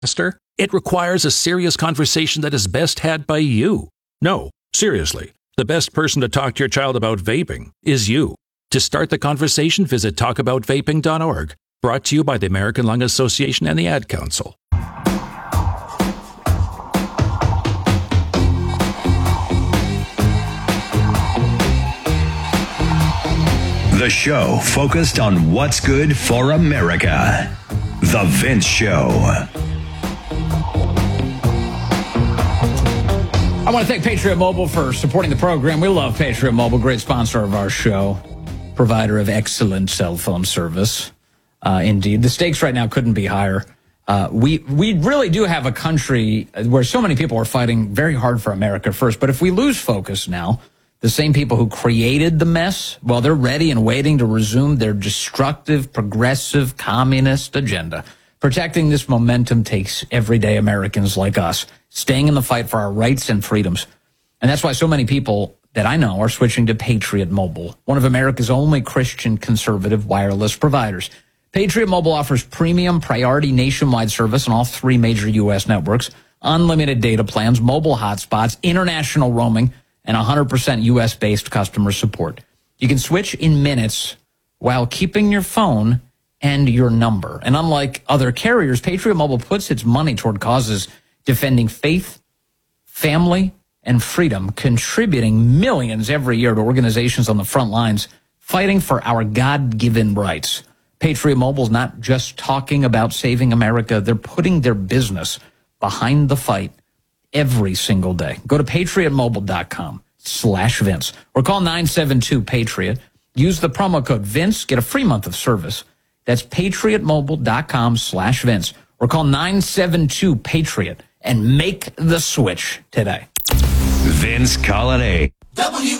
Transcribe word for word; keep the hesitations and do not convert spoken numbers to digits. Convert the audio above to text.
faster? It requires a serious conversation that is best had by you. No, seriously, the best person to talk to your child about vaping is you. To start the conversation, visit talk about vaping dot org. Brought to you by the American Lung Association and the Ad Council. The show focused on what's good for America. The Vince Show. I want to thank Patriot Mobile for supporting the program. We love Patriot Mobile, great sponsor of our show, provider of excellent cell phone service. Uh, indeed, the stakes right now couldn't be higher. Uh, we we really do have a country where so many people are fighting very hard for America first. But if we lose focus now, the same people who created the mess, well, they're ready and waiting to resume their destructive, progressive, communist agenda. Protecting this momentum takes everyday Americans like us staying in the fight for our rights and freedoms. And that's why so many people that I know are switching to Patriot Mobile, one of America's only Christian conservative wireless providers. Patriot Mobile offers premium priority nationwide service on all three major U S networks, unlimited data plans, mobile hotspots, international roaming, and one hundred percent U S-based customer support. You can switch in minutes while keeping your phone and your number. And unlike other carriers, Patriot Mobile puts its money toward causes defending faith, family, and freedom, contributing millions every year to organizations on the front lines fighting for our God-given rights. Patriot Mobile is not just talking about saving America. They're putting their business behind the fight every single day. Go to patriot mobile dot com slash Vince or call nine seven two Patriot. Use the promo code Vince. Get a free month of service. That's patriot mobile dot com slash Vince or call nine seven two Patriot and make the switch today. Vince Colonnade. W